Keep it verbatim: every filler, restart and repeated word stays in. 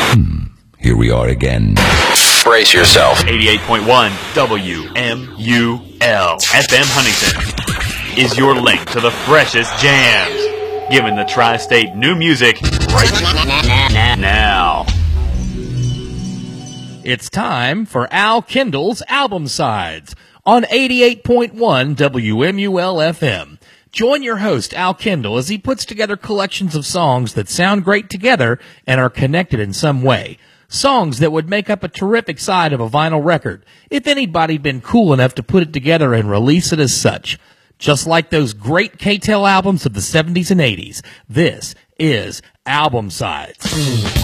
Here we are again. Brace yourself. eighty-eight point one W M U L F M Huntington is your link to the freshest jams, giving the tri-state new music right now. It's time for Al Kendall's Album Sides on eighty-eight point one W M U L F M. Join your host, Al Kendall, as he puts together collections of songs that sound great together and are connected in some way. Songs that would make up a terrific side of a vinyl record, if anybody'd been cool enough to put it together and release it as such. Just like those great K-Tel albums of the seventies and eighties, this is Album Sides.